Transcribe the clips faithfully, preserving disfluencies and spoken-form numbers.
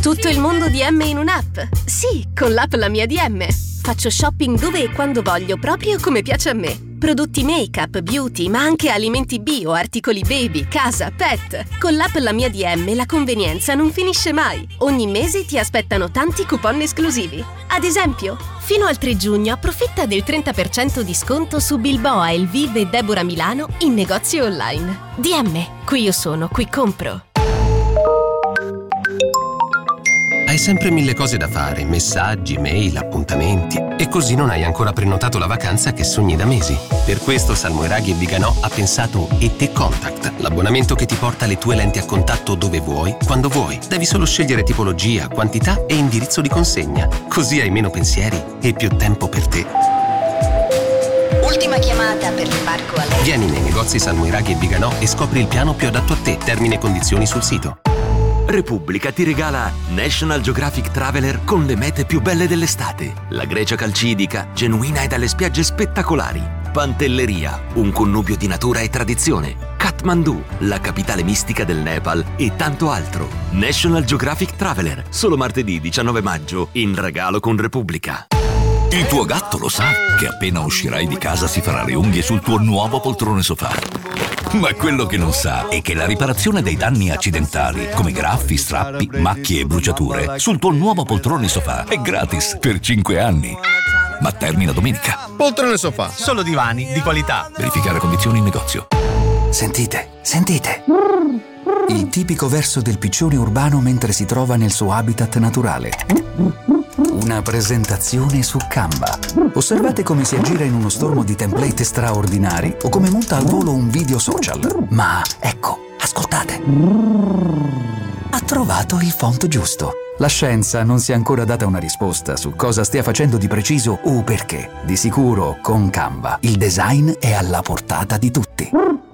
Tutto il mondo D M in un'app. Sì, con l'app La Mia D M. Faccio shopping dove e quando voglio, proprio come piace a me. Prodotti make-up, beauty, ma anche alimenti bio, articoli baby, casa, pet. Con l'app La Mia D M la convenienza non finisce mai. Ogni mese ti aspettano tanti coupon esclusivi. Ad esempio, fino al tre giugno approfitta del trenta per cento di sconto su Bilboa, Elviv e Deborah Milano in negozi online. D M, qui io sono, qui compro. Hai sempre mille cose da fare, messaggi, mail, appuntamenti, e così non hai ancora prenotato la vacanza che sogni da mesi. Per questo Salmoiraghi e Viganò ha pensato E T Contact, l'abbonamento che ti porta le tue lenti a contatto dove vuoi, quando vuoi. Devi solo scegliere tipologia, quantità e indirizzo di consegna. Così hai meno pensieri e più tempo per te. Ultima chiamata per l'imbarco a lei. Vieni nei negozi Salmoiraghi e Viganò e scopri il piano più adatto a te. Termini e condizioni sul sito. Repubblica ti regala National Geographic Traveler con le mete più belle dell'estate. La Grecia calcidica, genuina e dalle spiagge spettacolari. Pantelleria, un connubio di natura e tradizione. Kathmandu, la capitale mistica del Nepal e tanto altro. National Geographic Traveler, solo martedì diciannove maggio, in regalo con Repubblica. Il tuo gatto lo sa che appena uscirai di casa si farà le unghie sul tuo nuovo poltrone sofà. Ma quello che non sa è che la riparazione dei danni accidentali, come graffi, strappi, macchie e bruciature, sul tuo nuovo poltrone sofà è gratis per cinque anni. Ma termina domenica. Poltrone sofà, solo divani di qualità. Verificare condizioni in negozio. Sentite, sentite. Il tipico verso del piccione urbano mentre si trova nel suo habitat naturale. Una presentazione su Canva. Osservate come si aggira in uno stormo di template straordinari o come monta al volo un video social. Ma ecco, ascoltate. Ha trovato il font giusto. La scienza non si è ancora data una risposta su cosa stia facendo di preciso o perché. Di sicuro, con Canva, il design è alla portata di tutti.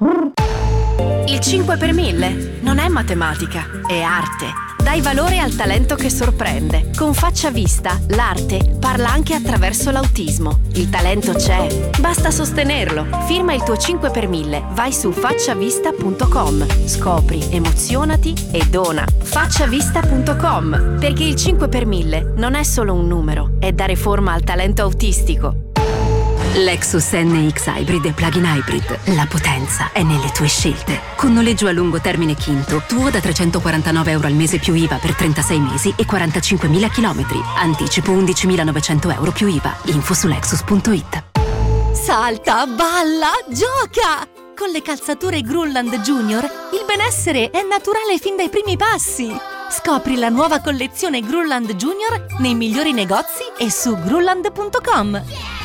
Il cinque per mille non è matematica, è arte. Dai valore al talento che sorprende. Con Faccia Vista, l'arte parla anche attraverso l'autismo. Il talento c'è, basta sostenerlo. Firma il tuo cinque per mille, vai su facciavista punto com. Scopri, emozionati e dona. facciavista punto com. Perché il cinque per mille non è solo un numero, è dare forma al talento autistico. Lexus N X Hybrid e Plug-in Hybrid. La potenza è nelle tue scelte. Con noleggio a lungo termine Quinto, tuo da trecentoquarantanove euro al mese più I V A per trentasei mesi e quarantacinquemila chilometri. Anticipo undicimilanovecento euro più I V A. Info su lexus punto it. Salta, balla, gioca! Con le calzature Grulland Junior il benessere è naturale fin dai primi passi. Scopri la nuova collezione Grulland Junior nei migliori negozi e su grulland punto com.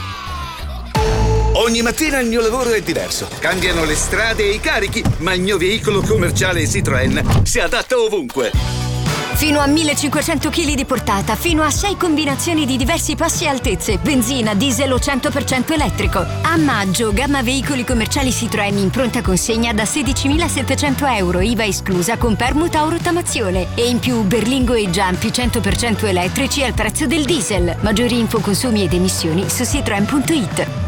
Ogni mattina il mio lavoro è diverso. Cambiano le strade e i carichi, ma il mio veicolo commerciale Citroën si adatta ovunque. Fino a millecinquecento chili di portata, fino a sei combinazioni di diversi passi e altezze, benzina, diesel o cento per cento elettrico. A maggio, gamma veicoli commerciali Citroën in pronta consegna da sedicimilasettecento euro, I V A esclusa con permuta o rottamazione. E in più berlingo e Jumpy cento per cento elettrici al prezzo del diesel. Maggiori info, consumi ed emissioni su citroen punto it.